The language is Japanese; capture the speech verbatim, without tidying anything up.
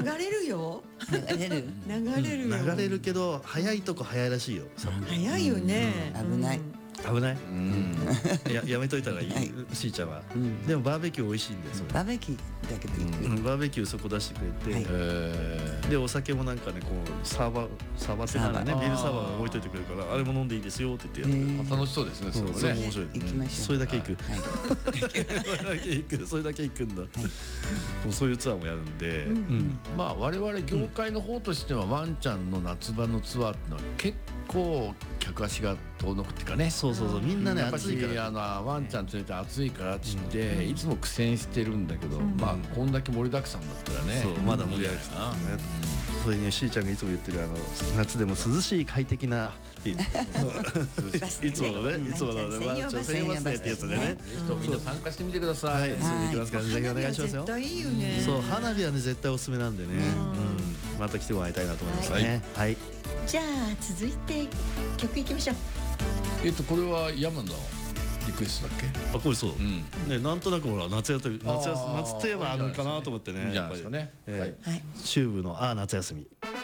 れるよ。 流れる流れるよ。 流れるけど早いとこ早いらしいよ。 早いよね。 うん危ない。 危ない。ややめといた方がいい。しーちゃんは。でもバーベキュー美味しいんですよ。 バーベキューだけで行く。 バーベキューそこ出してくれて、でお酒もなんかねこうサーバーサーバーってなんかねビールサーバー置いといてくれるからあれも飲んでいいですよって言ってやって。 楽しそうですね。それ面白い。 行きましょう。 それだけ行く。それだけ行く。それだけ行くんだ。もうそういうツアーもやるんで。 まあ我々業界の方としてはワンちゃんの夏場のツアーってのは結構客足が遠のくっていうかね。 そうそうそうみんなね暑いからあのワンちゃん連れて暑いからっつっていつも苦戦してるんだけど、まあこんだけ盛りだくさんだったらね。 そうまだ盛り上がるな。それにしーちゃんがいつも言ってるあの夏でも涼しい快適ないつものねいつものねワンちゃん専用バスってやつでね。 みんな参加してみてください。 はい、それで行きますからぜひお願いしますよ。 絶対いいよね。 そう花火はね絶対おすすめなんでね。うんまた来てもらいたいなと思いますね。はい。 じゃあ続いて曲いきましょう。 えっとこれは山のリクエストだっけ？ あこれそう。ねなんとなくほら夏休み夏夏テーマあるかなと思ってね。 いいじゃないですかね。 チューブのあ夏休み。